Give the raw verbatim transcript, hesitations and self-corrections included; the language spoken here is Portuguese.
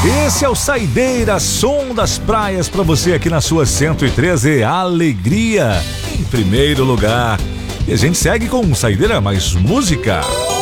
Esse é o Saideira, som das praias pra você aqui na sua cento e treze, Alegria em primeiro lugar. E a gente segue com Saideira mais música.